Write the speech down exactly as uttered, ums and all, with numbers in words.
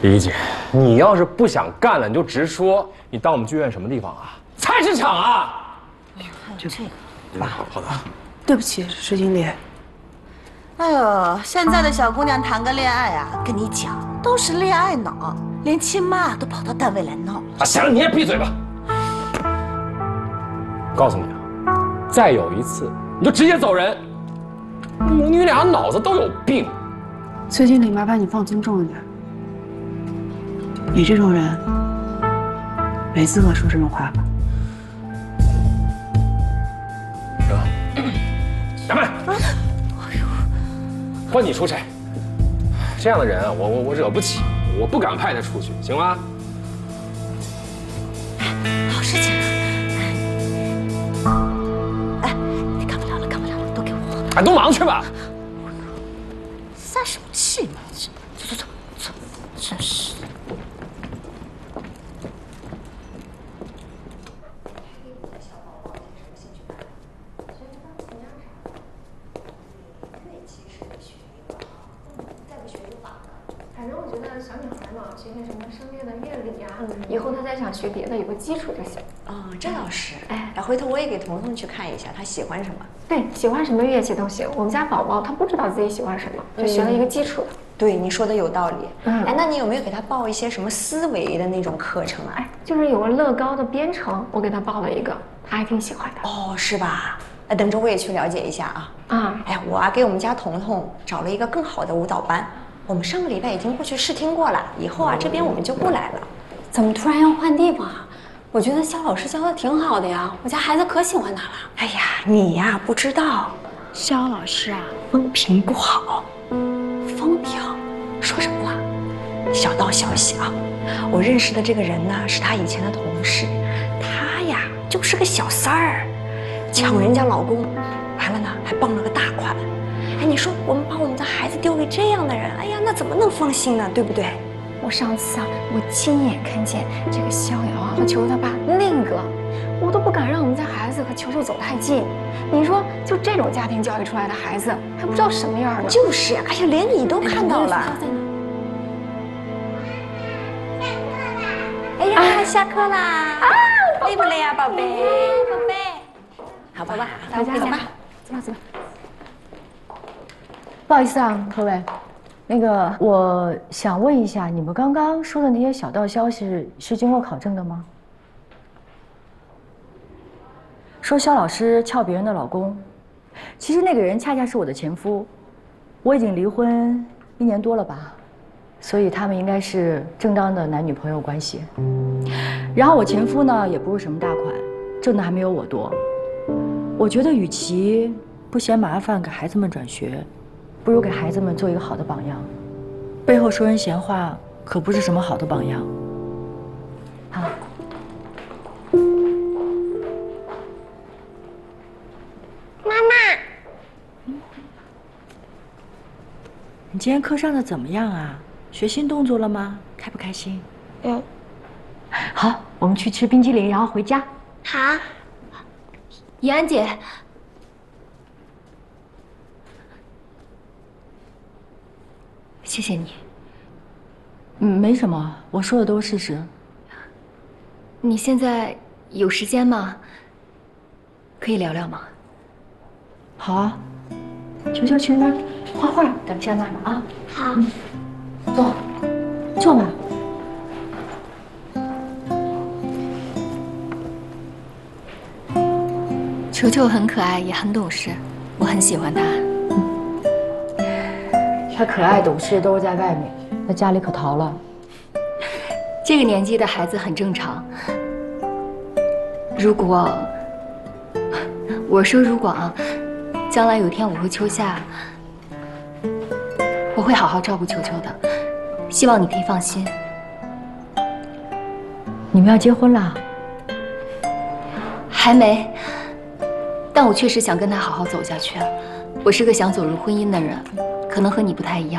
李姐，你要是不想干了，你就直说。你当我们剧院什么地方啊？菜市场啊！ 就这个， 爸，好的。 对不起，石经理。 哎呦，现在的小姑娘谈个恋爱啊，跟你讲都是恋爱脑，连亲妈都跑到单位来闹。 啊，行了，你也闭嘴吧。告诉你啊，再有一次，你就直接走人。母女俩脑子都有病。 崔经理，麻烦你放尊重一点。你这种人，没资格说这种话吧？ 行，杨梅，换你出差。这样的人啊，我我我惹不起，我不敢派他出去，行吗？ 好事情啊！哎，你干不了了，干不了了，都给我！ 哎，都忙去吧。 撒什么气呢？走走走走，真是。 反正我觉得小女孩嘛，学点什么声乐的乐理呀、啊，以后她再想学别的，有个基础就行。 哦，这倒是。哎，哎，回头我也给彤彤去看一下，她喜欢什么。 对，喜欢什么乐器都行。我们家宝宝他不知道自己喜欢什么，就学了一个基础的。 对，你说的有道理。 嗯， 哎，那你有没有给他报一些什么思维的那种课程啊？ 哎，就是有个乐高的编程，我给他报了一个，他还挺喜欢的。 哦，是吧？哎，等着我也去了解一下啊。 啊， 哎，我啊给我们家彤彤找了一个更好的舞蹈班。我们上个礼拜已经过去试听过了，以后啊这边我们就不来了。 怎么突然要换地方啊？我觉得肖老师教的挺好的呀，我家孩子可喜欢他了。 哎呀，你呀不知道，肖老师啊风评不好。风评？说什么话？小道消息啊，我认识的这个人呢是他以前的同事，他呀就是个小三儿，抢人家老公，完了呢还傍了个大款。哎，你说我们把我们的孩子丢给这样的人，哎呀，那怎么能放心呢？对不对？ 我上次啊，我亲眼看见这个逍遥啊和球球他爸另一个，我都不敢让我们家孩子和球球走太近。你说，就这种家庭教育出来的孩子，还不知道什么样呢？ 就是呀，哎呀，连你都看到了。哎呀，下课啦！啊，累不累呀，宝贝？宝贝，好吧， 大家走吧，走吧，走吧。 不好意思啊，各位，那个我想问一下，你们刚刚说的那些小道消息是经过考证的吗？说肖老师撬别人的老公，其实那个人恰恰是我的前夫，我已经离婚一年多了吧，所以他们应该是正当的男女朋友关系。然后我前夫呢也不是什么大款，挣的还没有我多。我觉得与其不嫌麻烦给孩子们转学，不如给孩子们做一个好的榜样。背后说人闲话，可不是什么好的榜样。好， 妈妈， 你今天课上的怎么样啊？学新动作了吗？开不开心？ 嗯。 好，我们去吃冰激凌，然后回家。 好。 怡安姐。谢谢你。 嗯，没什么，我说的都是事实。 你现在有时间吗？可以聊聊吗？ 好啊。球球去那儿画画，等一下那儿啊。 好。 嗯、坐，坐吧。 球球很可爱，也很懂事，我很喜欢他。 他可爱懂事都是在外面，在家里可淘了。 这个年纪的孩子很正常。如果，我说如果啊，将来有一天我和秋夏，我会好好照顾球球的，希望你可以放心。 你们要结婚啦？ 还没，但我确实想跟他好好走下去。我是个想走入婚姻的人，可能和你不太一样。